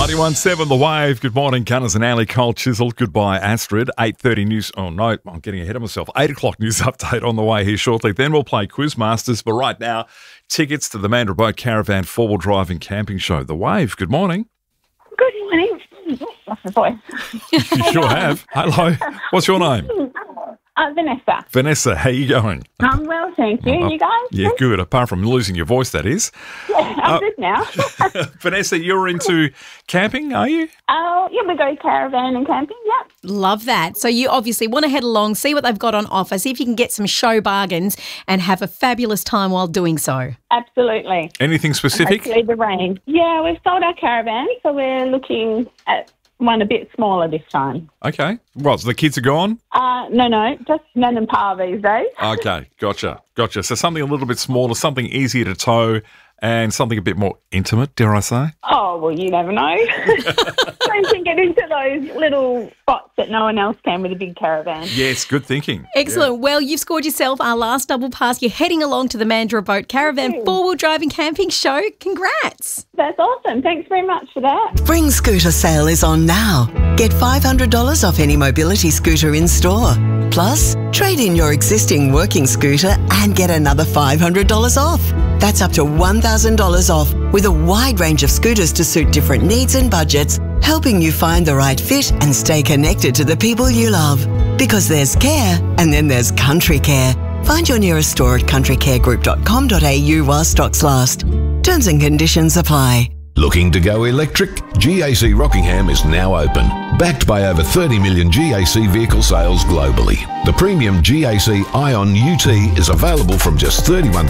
91.7 The Wave. Good morning, Gunners and Ali. Cole Chisel. Goodbye, Astrid. 8:30 news. Oh, no, I'm getting ahead of myself. 8 o'clock news update on the way here shortly. Then we'll play Quizmasters. But right now, tickets to the Mandurah Boat Caravan four-wheel drive and camping show. The Wave. Good morning. Good morning. Lost my voice. You sure have. Hello. What's your name? Vanessa. Vanessa, how you going? I'm well, thank you. You guys? Yeah, good. Apart from losing your voice, that is. Yeah, I'm good now. Vanessa, you're into camping, are you? Oh, yeah, we go caravan and camping, yep. Love that. So you obviously want to head along, see what they've got on offer, see if you can get some show bargains and have a fabulous time while doing so. Absolutely. Anything specific? Hopefully the rain. Yeah, we've sold our caravan, so we're looking at one a bit smaller this time. Okay. Well, so the kids are gone? No, just Nan and Pa these days. Okay, gotcha. So something a little bit smaller, something easier to tow, and something a bit more intimate, dare I say? Oh, well, you never know. You can get into those little spots that no one else can with a big caravan. Yes, good thinking. Excellent. Yeah. Well, you've scored yourself our last double pass. You're heading along to the Mandurah Boat Caravan four-wheel drive and camping show. Congrats. That's awesome. Thanks very much for that. Spring Scooter sale is on now. Get $500 off any mobility scooter in store. Plus, trade in your existing working scooter and get another $500 off. That's up to $1,000 off with a wide range of scooters to suit different needs and budgets, helping you find the right fit and stay connected to the people you love. Because there's care and then there's Country Care. Find your nearest store at countrycaregroup.com.au while stocks last. Terms and conditions apply. Looking to go electric? GAC Rockingham is now open, backed by over 30 million GAC vehicle sales globally. The premium GAC Ion UT is available from just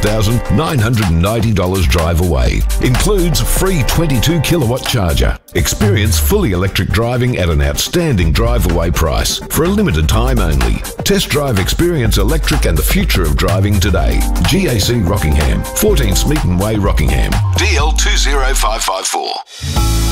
$31,990 drive away. Includes free 22 kilowatt charger. Experience fully electric driving at an outstanding drive away price for a limited time only. Test drive Experience Electric and the future of driving today. GAC Rockingham, 14 Smeaton Way, Rockingham. DL 20554.